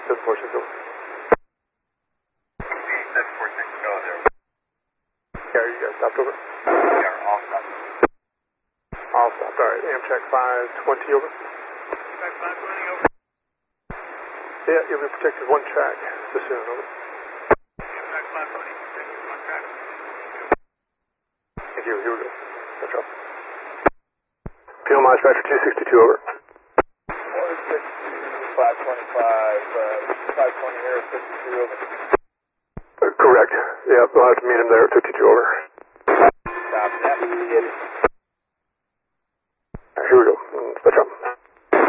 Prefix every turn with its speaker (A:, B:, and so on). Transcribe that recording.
A: 746 over.
B: 746, go there.
A: Yeah, you guys stopped over?
B: Yeah, all stopped.
A: All stopped, alright. Amtrak 520 over.
B: Amtrak 520 over.
A: Yeah, you'll be protected one track this soon, over.
B: Amtrak 520, protected one track.
A: Thank you, here we go. That's up. Fuel mileage factor 262 over.
B: 462, 525, 520 here, 52 over.
A: Correct. Yeah, we'll have to meet him there at 52 over.
B: Stop that.
A: Here we go. Switch up.